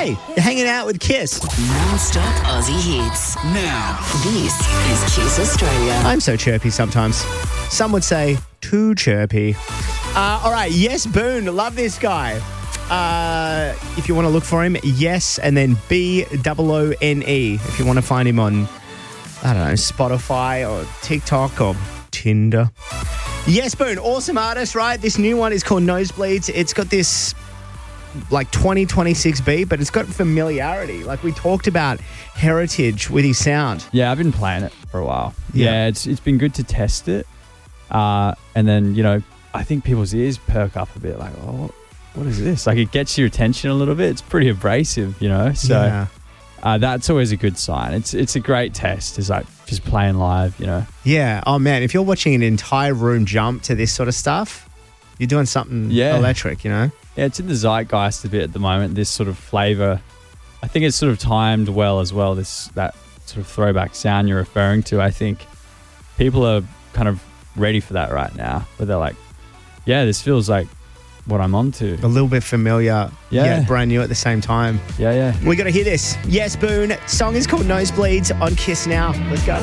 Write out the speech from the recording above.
Hey, you're hanging out with Kiss. Non-stop Aussie hits. Now, this is Kiss Australia. I'm so chirpy sometimes. Some would say too chirpy. All right, Yes Boone. Love this guy. If you want to look for him, Yes, and then Boone. If you want to find him on, I don't know, Spotify or TikTok or Tinder. Yes Boone, awesome artist, right? This new one is called Nosebleeds. It's got this like 2026 beat, but it's got familiarity. Like we talked about heritage with his sound. Yeah, I've been playing it for a while. Yeah. Yeah, it's been good to test it. And then, I think people's ears perk up a bit like, oh, what is this? Like it gets your attention a little bit. It's pretty abrasive, So Yeah. That's always a good sign. It's a great test. It's like just playing live, Yeah. Oh, man, if you're watching an entire room jump to this sort of stuff, you're doing something electric, Yeah, it's in the zeitgeist a bit at the moment, this sort of flavour. I think it's sort of timed well as well, that sort of throwback sound you're referring to. I think people are kind of ready for that right now, where they're like, yeah, this feels like what I'm onto. A little bit familiar, Yeah. brand new at the same time. Yeah. We got to hear this. Yes Boone. Song is called Nosebleeds on Kiss Now. Let's go.